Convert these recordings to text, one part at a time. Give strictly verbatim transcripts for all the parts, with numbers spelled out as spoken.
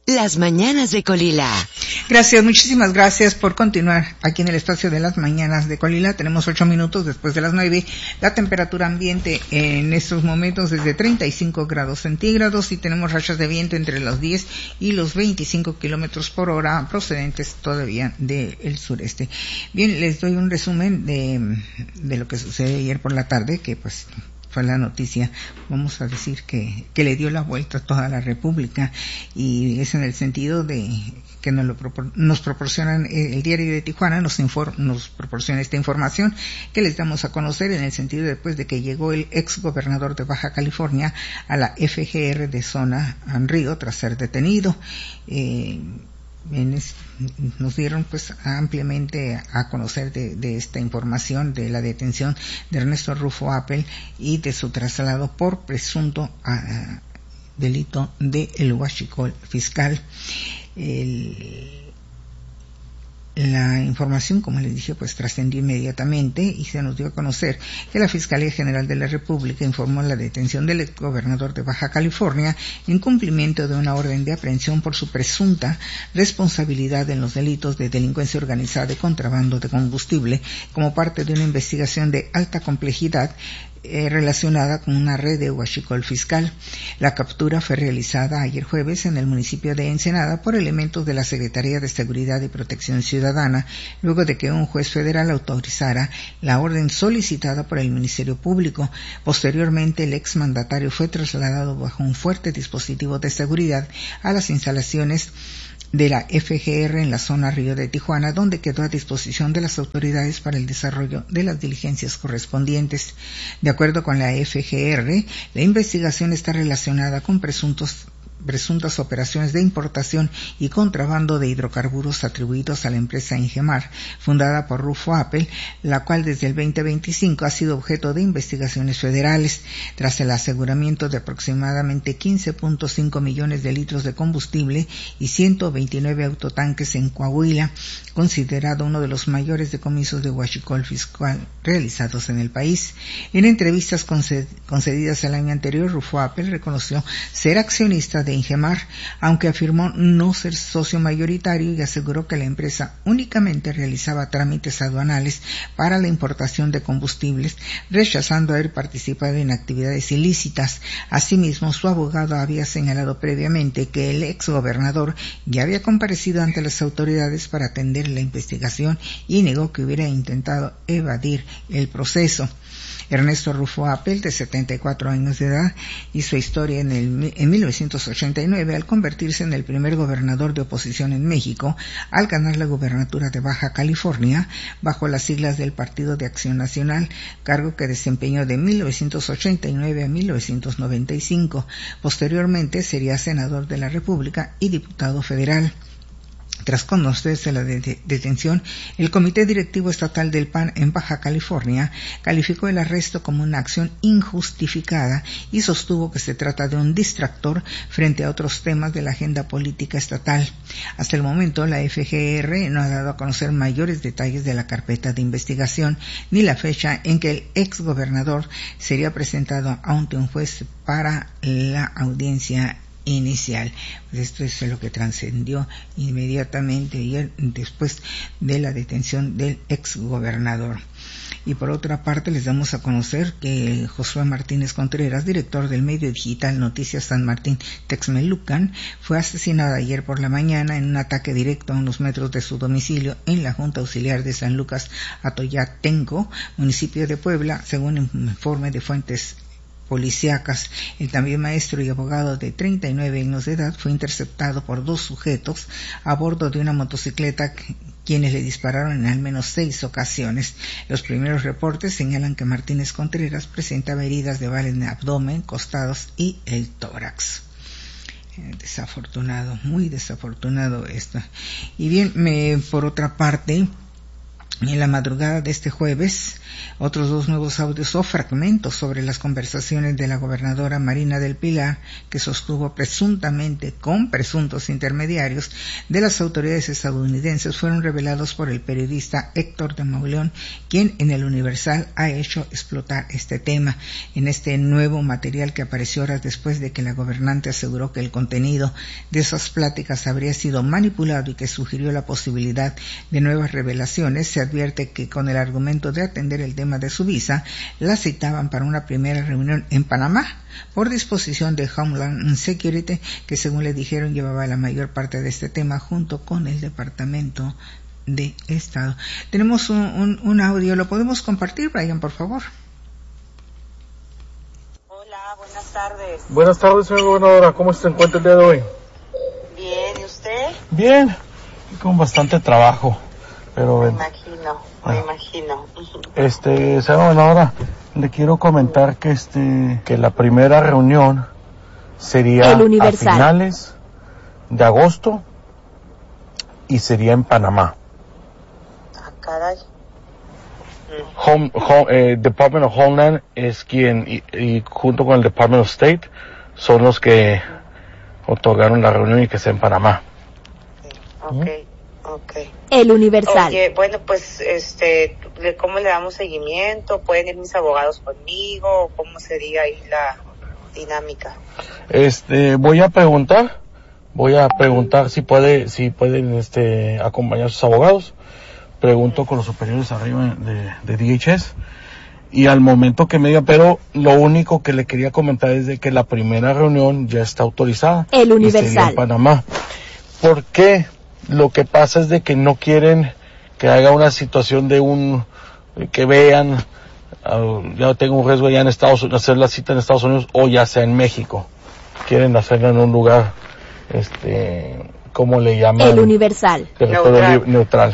Las Mañanas de Colila. Gracias, muchísimas gracias por continuar aquí en el espacio de Las Mañanas de Colila. Tenemos ocho minutos después de las nueve. La temperatura ambiente en estos momentos es de treinta y cinco grados centígrados y tenemos rachas de viento entre los diez y los veinticinco kilómetros por hora procedentes todavía del sureste. Bien, les doy un resumen de, de lo que sucedió ayer por la tarde, que pues fue la noticia, vamos a decir que, que le dio la vuelta a toda la República, y es en el sentido de que nos, lo propor- nos proporcionan el, el Diario de Tijuana, nos, infor- nos proporciona esta información que les damos a conocer en el sentido después de que llegó el ex gobernador de Baja California a la F G R de Zona Río tras ser detenido. Eh, En es, nos dieron pues ampliamente a conocer de, de esta información de la detención de Ernesto Rufo Appel y de su traslado por presunto uh, delito de el huachicol fiscal. El, La información, como les dije, pues trascendió inmediatamente y se nos dio a conocer que la Fiscalía General de la República informó la detención del exgobernador de Baja California en cumplimiento de una orden de aprehensión por su presunta responsabilidad en los delitos de delincuencia organizada y contrabando de combustible como parte de una investigación de alta complejidad Eh, relacionada con una red de huachicol fiscal. La captura fue realizada ayer jueves en el municipio de Ensenada por elementos de la Secretaría de Seguridad y Protección Ciudadana, luego de que un juez federal autorizara la orden solicitada por el Ministerio Público. Posteriormente, el exmandatario fue trasladado bajo un fuerte dispositivo de seguridad a las instalaciones de la F G R en la zona Río de Tijuana, donde quedó a disposición de las autoridades para el desarrollo de las diligencias correspondientes. De acuerdo con la F G R, la investigación está relacionada con presuntos presuntas operaciones de importación y contrabando de hidrocarburos atribuidos a la empresa Ingemar, fundada por Rufo Appel, la cual desde el veinte veinticinco ha sido objeto de investigaciones federales, tras el aseguramiento de aproximadamente quince punto cinco millones de litros de combustible y ciento veintinueve autotanques en Coahuila, considerado uno de los mayores decomisos de huachicol fiscal realizados en el país. En entrevistas concedidas el año anterior, Rufo Appel reconoció ser accionista de de Ingemar, aunque afirmó no ser socio mayoritario, y aseguró que la empresa únicamente realizaba trámites aduanales para la importación de combustibles, rechazando haber participado en actividades ilícitas. Asimismo, su abogado había señalado previamente que el exgobernador ya había comparecido ante las autoridades para atender la investigación y negó que hubiera intentado evadir el proceso. Ernesto Rufo Appel, de setenta y cuatro años de edad, hizo historia en, el, en mil novecientos ochenta y nueve al convertirse en el primer gobernador de oposición en México, al ganar la gubernatura de Baja California bajo las siglas del Partido de Acción Nacional, cargo que desempeñó de mil novecientos ochenta y nueve a mil novecientos noventa y cinco. Posteriormente sería senador de la República y diputado federal. Tras conocerse la de- detención, el Comité Directivo Estatal del P A N en Baja California calificó el arresto como una acción injustificada y sostuvo que se trata de un distractor frente a otros temas de la agenda política estatal. Hasta el momento, la F G R no ha dado a conocer mayores detalles de la carpeta de investigación ni la fecha en que el exgobernador sería presentado ante un juez para la audiencia inicial. Pues esto es lo que trascendió inmediatamente ayer después de la detención del exgobernador. Y por otra parte, les damos a conocer que Josué Martínez Contreras, director del medio digital Noticias San Martín Texmelucan, fue asesinado ayer por la mañana en un ataque directo a unos metros de su domicilio en la Junta Auxiliar de San Lucas Atoyatenco, municipio de Puebla, según un informe de fuentes policíacas. El también maestro y abogado de treinta y nueve años de edad fue interceptado por dos sujetos a bordo de una motocicleta, quienes le dispararon en al menos seis ocasiones. Los primeros reportes señalan que Martínez Contreras presentaba heridas de bala en el abdomen, costados y el tórax. Eh, desafortunado, muy desafortunado esto. Y bien, me, por otra parte, Y en la madrugada de este jueves, otros dos nuevos audios o fragmentos sobre las conversaciones de la gobernadora Marina del Pilar, que sostuvo presuntamente con presuntos intermediarios de las autoridades estadounidenses, fueron revelados por el periodista Héctor de Mauleón, quien en el Universal ha hecho explotar este tema. En este nuevo material que apareció horas después de que la gobernante aseguró que el contenido de esas pláticas habría sido manipulado y que sugirió la posibilidad de nuevas revelaciones, se advierte que con el argumento de atender el tema de su visa, la citaban para una primera reunión en Panamá, por disposición de Homeland Security, que según le dijeron llevaba la mayor parte de este tema junto con el Departamento de Estado. Tenemos un, un, un audio, ¿lo podemos compartir, Brian, por favor? Hola, buenas tardes. Buenas tardes, señora gobernadora, ¿cómo se encuentra el día de hoy? Bien, ¿y usted? Bien, con bastante trabajo. Pero, me imagino, me ah, imagino. Este, señora gobernadora, le quiero comentar que este, que la primera reunión sería a finales de agosto y sería en Panamá. Ah, caray. Home, home, eh, Department of Homeland es quien, y, y junto con el Department of State, son los que otorgaron la reunión y que sea en Panamá. Ok. ¿Mm? Okay. El Universal. Oye, bueno, pues, este, ¿cómo le damos seguimiento? ¿Pueden ir mis abogados conmigo? ¿Cómo sería ahí la dinámica? Este, voy a preguntar, voy a preguntar si puede, si pueden, este, acompañar a sus abogados. Pregunto con los superiores arriba de, de D H S y al momento que me diga, pero lo único que le quería comentar es de que la primera reunión ya está autorizada. El Universal. Y sería en Panamá. ¿Por qué? Lo que pasa es de que no quieren que haga una situación de un, que vean, uh, ya tengo un riesgo ya en Estados Unidos, hacer la cita en Estados Unidos o ya sea en México. Quieren hacerla en un lugar, este, ¿cómo le llaman? El Universal. Territorio neutral. neutral.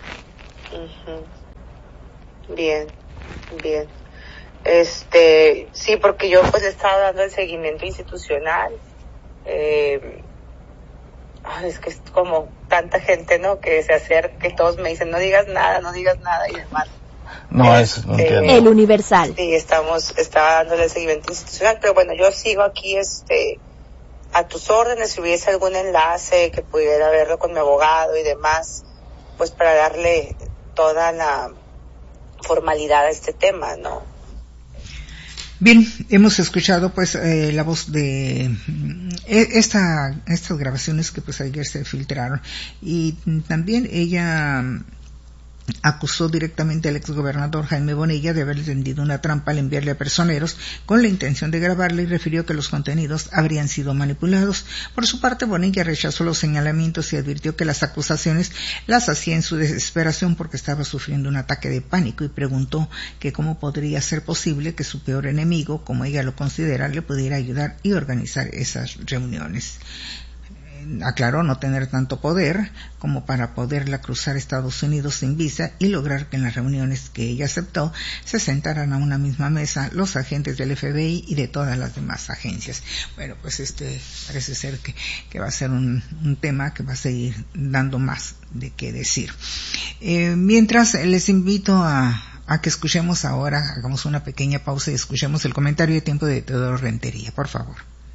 Uh-huh. Bien, bien. Este, sí, porque yo pues he estado dando el seguimiento institucional, eh, Ay, es que es como tanta gente, ¿no? Que se acerca, que todos me dicen, no digas nada, no digas nada y demás. No, eso no entiendo. El Universal. Sí, estamos, estaba dándole seguimiento institucional, pero bueno, yo sigo aquí, este, a tus órdenes, si hubiese algún enlace que pudiera verlo con mi abogado y demás, pues para darle toda la formalidad a este tema, ¿no? Bien, hemos escuchado pues eh, la voz de eh, esta estas grabaciones que pues ayer se filtraron y también ella acusó directamente al exgobernador Jaime Bonilla de haber tendido una trampa al enviarle a personeros con la intención de grabarle y refirió que los contenidos habrían sido manipulados. Por su parte, Bonilla rechazó los señalamientos y advirtió que las acusaciones las hacía en su desesperación porque estaba sufriendo un ataque de pánico y preguntó que cómo podría ser posible que su peor enemigo, como ella lo considera, le pudiera ayudar y organizar esas reuniones. Aclaró no tener tanto poder como para poderla cruzar Estados Unidos sin visa y lograr que en las reuniones que ella aceptó se sentaran a una misma mesa los agentes del F B I y de todas las demás agencias. Bueno, pues este parece ser que, que va a ser un, un tema que va a seguir dando más de qué decir. Eh, mientras les invito a a que escuchemos ahora, hagamos una pequeña pausa y escuchemos el comentario de tiempo de Teodoro Rentería, por favor.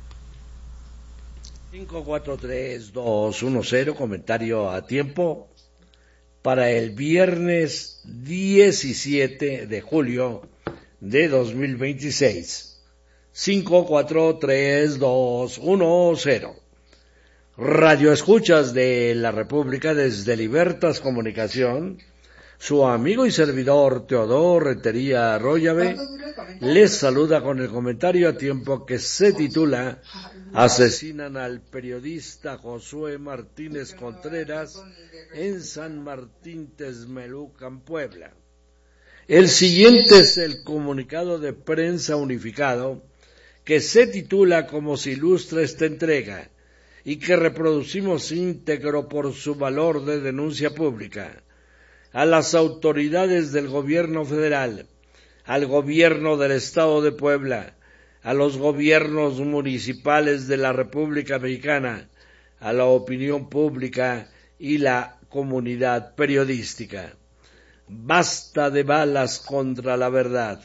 cinco cuatro tres dos uno cero, comentario a tiempo para el viernes diecisiete de julio de dos mil veintiséis. cinco cuatro tres dos uno cero. Radio Escuchas de la República desde Libertas Comunicación. Su amigo y servidor Teodoro Rentería Arroyave les saluda con el comentario a tiempo que se titula Asesinan al periodista Josué Martínez Contreras en San Martín Texmelucan, Puebla. El siguiente es el comunicado de prensa unificado que se titula como se ilustra esta entrega y que reproducimos íntegro por su valor de denuncia pública. A las autoridades del gobierno federal, al gobierno del estado de Puebla, a los gobiernos municipales de la República Mexicana, a la opinión pública y la comunidad periodística. Basta de balas contra la verdad.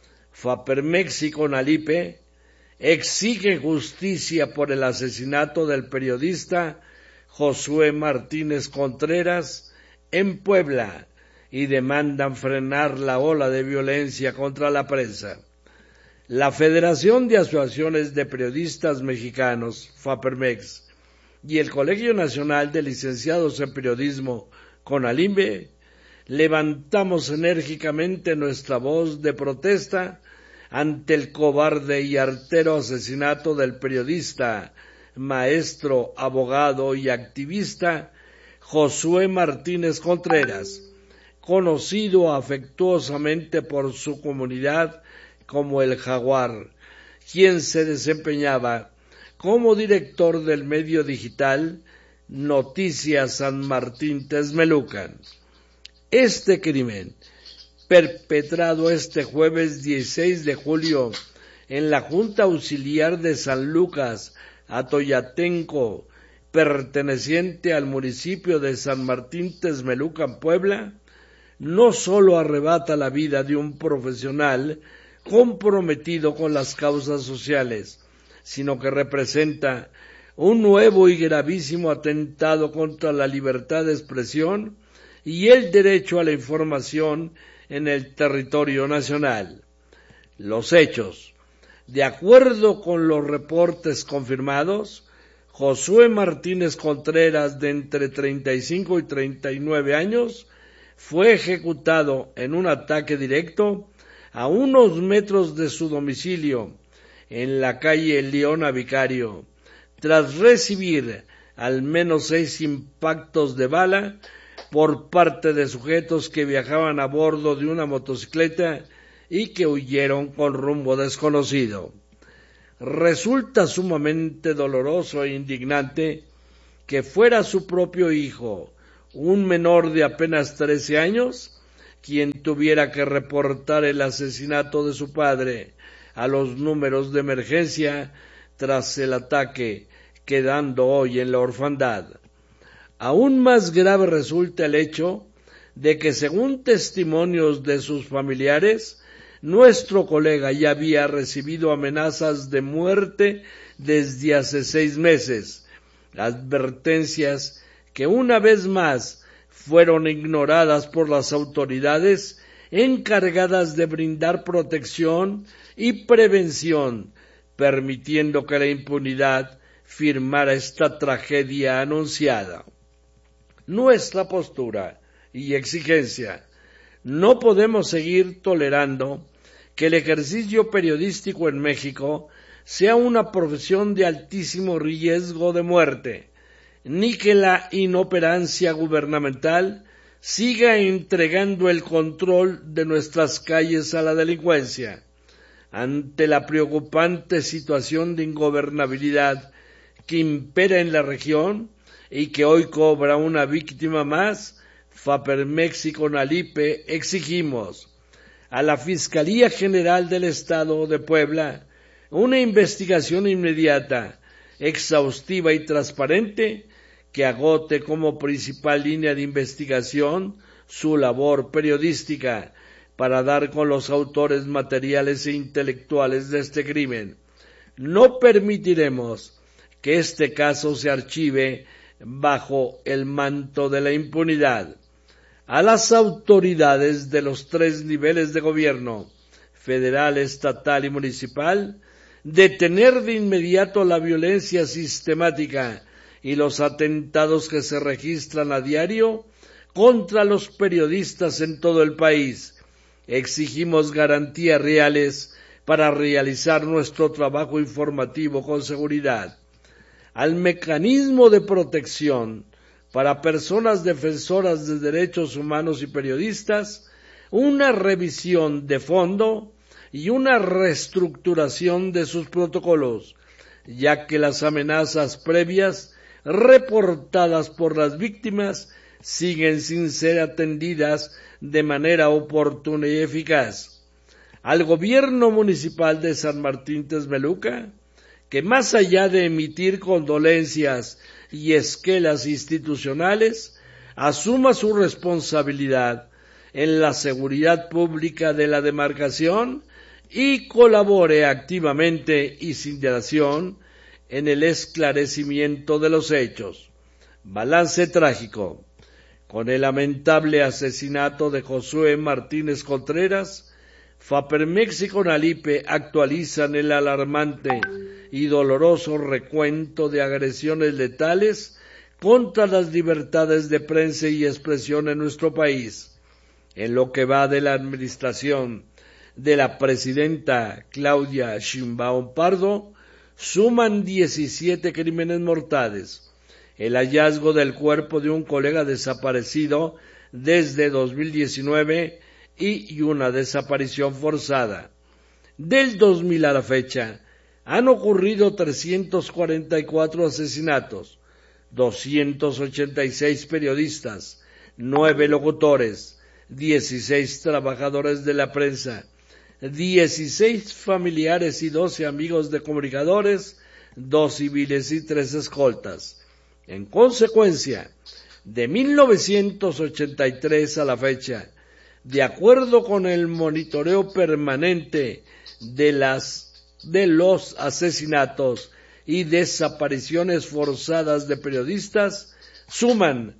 Fapermex y Conalipe exigen justicia por el asesinato del periodista Josué Martínez Contreras en Puebla y demandan frenar la ola de violencia contra la prensa. La Federación de Asociaciones de Periodistas Mexicanos, Fapermex, y el Colegio Nacional de Licenciados en Periodismo, CONALIMBE, levantamos enérgicamente nuestra voz de protesta ante el cobarde y artero asesinato del periodista, maestro, abogado y activista Josué Martínez Contreras, conocido afectuosamente por su comunidad como el Jaguar, quien se desempeñaba como director del medio digital Noticias San Martín Texmelucan. Este crimen, perpetrado este jueves dieciséis de julio en la Junta Auxiliar de San Lucas, Atoyatenco, perteneciente al municipio de San Martín Texmelucan, Puebla, no solo arrebata la vida de un profesional comprometido con las causas sociales, sino que representa un nuevo y gravísimo atentado contra la libertad de expresión y el derecho a la información en el territorio nacional. Los hechos. De acuerdo con los reportes confirmados, Josué Martínez Contreras, de entre treinta y cinco y treinta y nueve años, fue ejecutado en un ataque directo a unos metros de su domicilio, en la calle Leona Vicario, tras recibir al menos seis impactos de bala por parte de sujetos que viajaban a bordo de una motocicleta y que huyeron con rumbo desconocido. Resulta sumamente doloroso e indignante que fuera su propio hijo, un menor de apenas trece años, quien tuviera que reportar el asesinato de su padre a los números de emergencia tras el ataque, quedando hoy en la orfandad. Aún más grave resulta el hecho de que, según testimonios de sus familiares, nuestro colega ya había recibido amenazas de muerte desde hace seis meses, advertencias que una vez más fueron ignoradas por las autoridades encargadas de brindar protección y prevención, permitiendo que la impunidad firmara esta tragedia anunciada. Nuestra postura y exigencia: no podemos seguir tolerando que el ejercicio periodístico en México sea una profesión de altísimo riesgo de muerte, ni que la inoperancia gubernamental siga entregando el control de nuestras calles a la delincuencia. Ante la preocupante situación de ingobernabilidad que impera en la región y que hoy cobra una víctima más, Fapermex y Conalipe exigimos a la Fiscalía General del Estado de Puebla una investigación inmediata, exhaustiva y transparente que agote como principal línea de investigación su labor periodística para dar con los autores materiales e intelectuales de este crimen. No permitiremos que este caso se archive bajo el manto de la impunidad. A las autoridades de los tres niveles de gobierno, federal, estatal y municipal, detener de inmediato la violencia sistemática y los atentados que se registran a diario contra los periodistas en todo el país. Exigimos garantías reales para realizar nuestro trabajo informativo con seguridad. Al mecanismo de protección para personas defensoras de derechos humanos y periodistas, una revisión de fondo y una reestructuración de sus protocolos, ya que las amenazas previas reportadas por las víctimas siguen sin ser atendidas de manera oportuna y eficaz. Al gobierno municipal de San Martín Texmelucan, que más allá de emitir condolencias y esquelas institucionales, asuma su responsabilidad en la seguridad pública de la demarcación y colabore activamente y sin dilación en el esclarecimiento de los hechos. Balance trágico. Con el lamentable asesinato de Josué Martínez Contreras, Fapermex y Conalipe actualizan el alarmante y doloroso recuento de agresiones letales contra las libertades de prensa y expresión en nuestro país. En lo que va de la administración de la presidenta Claudia Sheinbaum Pardo, suman diecisiete crímenes mortales. El hallazgo del cuerpo de un colega desaparecido desde dos mil diecinueve y una desaparición forzada. Del dos mil a la fecha, han ocurrido trescientos cuarenta y cuatro asesinatos, doscientos ochenta y seis periodistas, nueve locutores, dieciséis trabajadores de la prensa, dieciséis familiares y doce amigos de comunicadores, dos civiles y tres escoltas. En consecuencia, de mil novecientos ochenta y tres a la fecha, de acuerdo con el monitoreo permanente de las de los asesinatos y desapariciones forzadas de periodistas, suman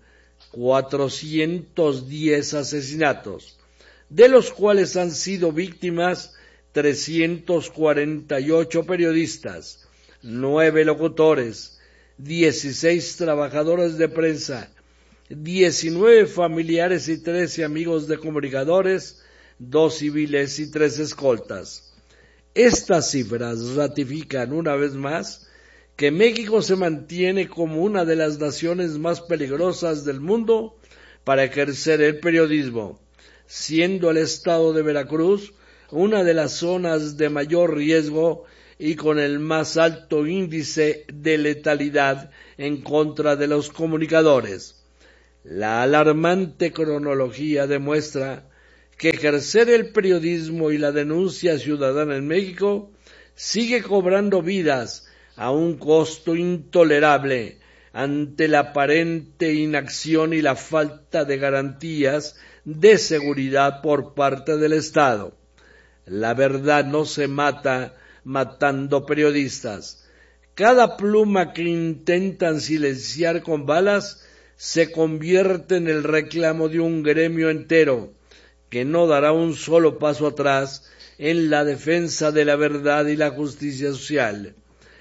cuatrocientos diez asesinatos, de los cuales han sido víctimas trescientos cuarenta y ocho periodistas, nueve locutores, dieciséis trabajadores de prensa, diecinueve familiares y trece amigos de comunicadores, dos civiles y tres escoltas. Estas cifras ratifican una vez más que México se mantiene como una de las naciones más peligrosas del mundo para ejercer el periodismo, siendo el estado de Veracruz una de las zonas de mayor riesgo y con el más alto índice de letalidad en contra de los comunicadores. La alarmante cronología demuestra que ejercer el periodismo y la denuncia ciudadana en México sigue cobrando vidas a un costo intolerable ante la aparente inacción y la falta de garantías de seguridad por parte del Estado. La verdad no se mata matando periodistas. Cada pluma que intentan silenciar con balas se convierte en el reclamo de un gremio entero que no dará un solo paso atrás en la defensa de la verdad y la justicia social.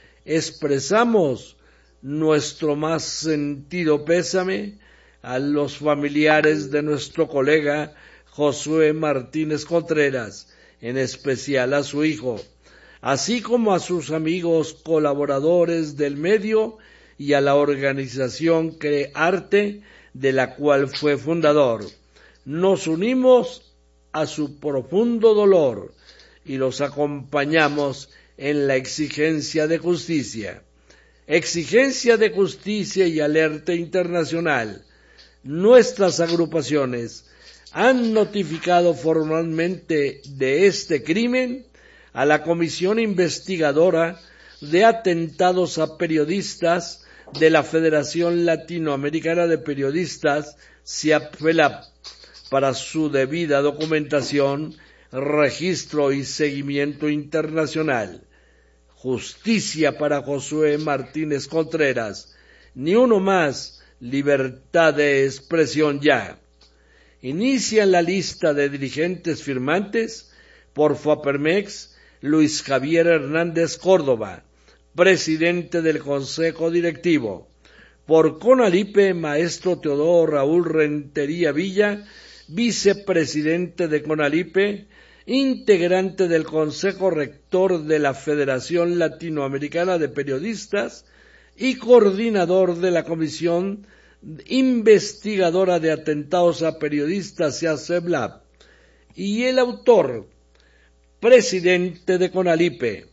Expresamos nuestro más sentido pésame a los familiares de nuestro colega Josué Martínez Contreras, en especial a su hijo, así como a sus amigos colaboradores del medio y a la organización CREARTE, de la cual fue fundador. Nos unimos a su profundo dolor y los acompañamos en la exigencia de justicia. Exigencia de justicia y alerta internacional. Nuestras agrupaciones han notificado formalmente de este crimen a la Comisión Investigadora de Atentados a Periodistas de la Federación Latinoamericana de Periodistas, CIAPFELAP, para su debida documentación, registro y seguimiento internacional. Justicia para Josué Martínez Contreras, ni uno más, libertad de expresión ya. Inician la lista de dirigentes firmantes por Fapermex, Luis Javier Hernández Córdoba, presidente del Consejo Directivo. Por Conalipe, maestro Teodoro Raúl Rentería Villa, vicepresidente de Conalipe, integrante del Consejo Rector de la Federación Latinoamericana de Periodistas y coordinador de la Comisión Investigadora de Atentados a Periodistas, CIAPFELAP. Y el autor, presidente de Conalipe,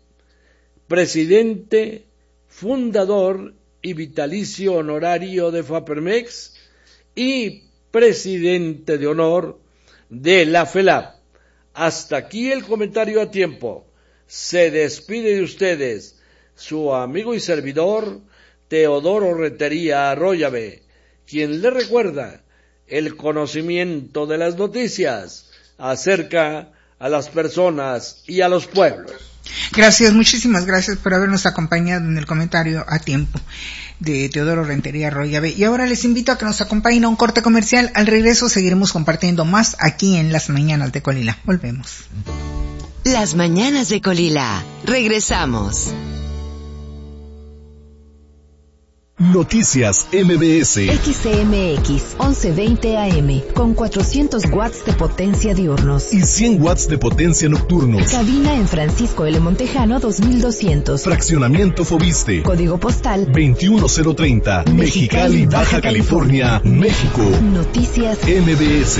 presidente, fundador y vitalicio honorario de Fapermex y presidente de honor de la FELAP. Hasta aquí el comentario a tiempo. Se despide de ustedes su amigo y servidor Teodoro Rentería Arroyave, quien le recuerda el conocimiento de las noticias acerca a las personas y a los pueblos. Gracias, muchísimas gracias por habernos acompañado en el comentario a tiempo de Teodoro Rentería Royabe. Y ahora les invito a que nos acompañen a un corte comercial. Al regreso seguiremos compartiendo más aquí en Las Mañanas de Colila. Volvemos. Las Mañanas de Colila. Regresamos. Noticias M B S. X C M X once veinte A M con cuatrocientos watts de potencia diurnos y cien watts de potencia nocturnos. Cabina en Francisco L. Montejano dos mil doscientos. Fraccionamiento Fobiste. Código postal veintiuno cero treinta. Mexicali, Baja California, México. Noticias M B S.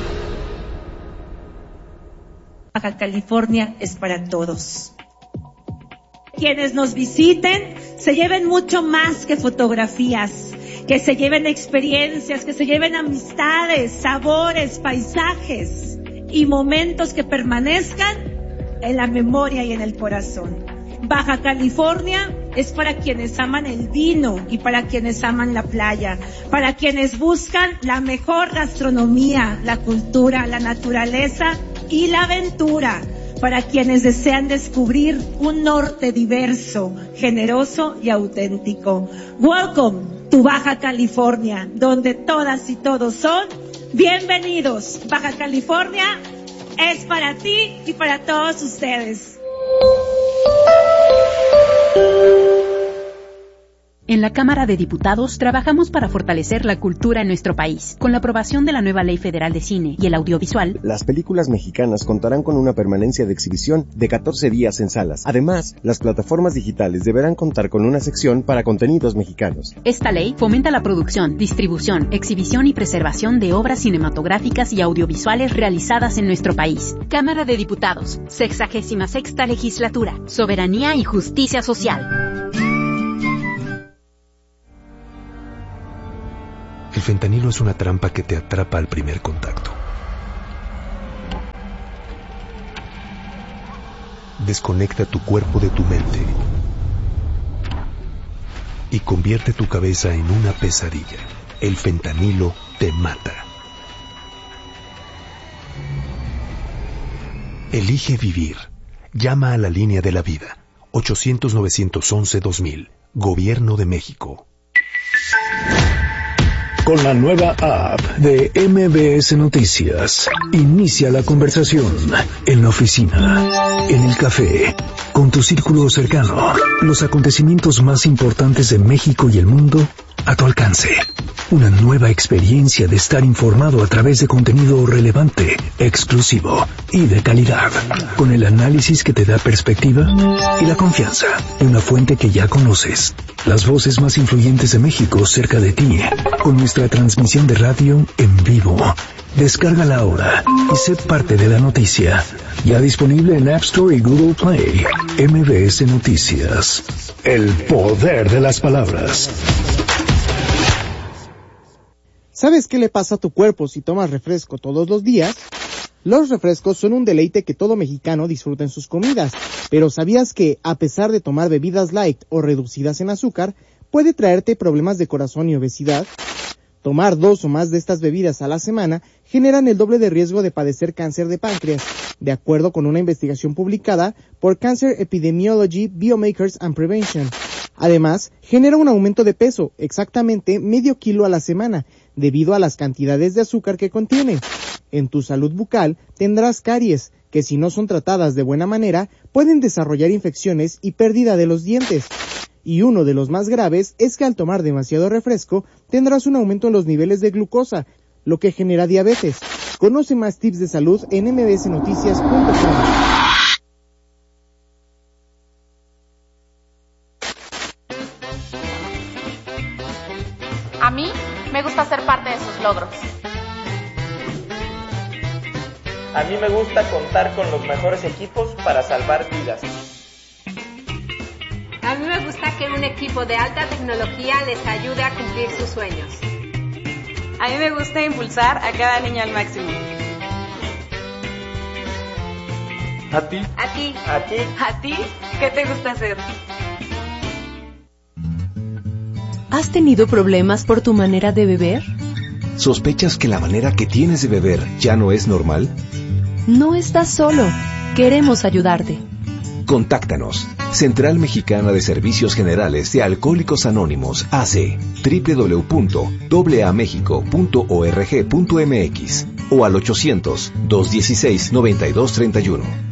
Baja California es para todos. Quienes nos visiten se lleven mucho más que fotografías, que se lleven experiencias, que se lleven amistades, sabores, paisajes y momentos que permanezcan en la memoria y en el corazón. Baja California es para quienes aman el vino y para quienes aman la playa, para quienes buscan la mejor gastronomía, la cultura, la naturaleza y la aventura, para quienes desean descubrir un norte diverso, generoso y auténtico. Welcome to Baja California, donde todas y todos son bienvenidos. Baja California es para ti y para todos ustedes. En la Cámara de Diputados trabajamos para fortalecer la cultura en nuestro país. Con la aprobación de la nueva Ley Federal de Cine y el Audiovisual, las películas mexicanas contarán con una permanencia de exhibición de catorce días en salas. Además, las plataformas digitales deberán contar con una sección para contenidos mexicanos. Esta ley fomenta la producción, distribución, exhibición y preservación de obras cinematográficas y audiovisuales realizadas en nuestro país. Cámara de Diputados, sexagésima sexta Legislatura, Soberanía y Justicia Social. El fentanilo es una trampa que te atrapa al primer contacto. Desconecta tu cuerpo de tu mente y convierte tu cabeza en una pesadilla. El fentanilo te mata. Elige vivir. Llama a la línea de la vida. ochocientos nueve once dos mil. Gobierno de México. Con la nueva app de M B S Noticias, inicia la conversación en la oficina, en el café, con tu círculo cercano. Los acontecimientos más importantes de México y el mundo a tu alcance. Una nueva experiencia de estar informado a través de contenido relevante, exclusivo y de calidad, con el análisis que te da perspectiva y la confianza de una fuente que ya conoces. Las voces más influyentes de México cerca de ti, con nuestra transmisión de radio en vivo. Descárgala ahora y sé parte de la noticia. Ya disponible en App Store y Google Play. M B S Noticias. El poder de las palabras. ¿Sabes qué le pasa a tu cuerpo si tomas refresco todos los días? Los refrescos son un deleite que todo mexicano disfruta en sus comidas, pero ¿sabías que, a pesar de tomar bebidas light o reducidas en azúcar, puede traerte problemas de corazón y obesidad? Tomar dos o más de estas bebidas a la semana generan el doble de riesgo de padecer cáncer de páncreas, de acuerdo con una investigación publicada por Cancer Epidemiology, Biomarkers and Prevention. Además, genera un aumento de peso, exactamente medio kilo a la semana, debido a las cantidades de azúcar que contiene. En tu salud bucal tendrás caries, que si no son tratadas de buena manera, pueden desarrollar infecciones y pérdida de los dientes. Y uno de los más graves es que al tomar demasiado refresco, tendrás un aumento en los niveles de glucosa, lo que genera diabetes. Conoce más tips de salud en m b s noticias punto com. A mí me gusta ser parte de sus logros. A mí me gusta contar con los mejores equipos para salvar vidas. A mí me gusta que un equipo de alta tecnología les ayude a cumplir sus sueños. A mí me gusta impulsar a cada niño al máximo. ¿A ti? ¿A ti? ¿A ti? ¿A ti? ¿Qué te gusta hacer? ¿Has tenido problemas por tu manera de beber? ¿Sospechas que la manera que tienes de beber ya no es normal? No estás solo. Queremos ayudarte. Contáctanos. Central Mexicana de Servicios Generales de Alcohólicos Anónimos, A C, doble u doble u doble u punto a mexico punto org punto m x o al ochocientos, dos dieciséis, noventa y dos treinta y uno.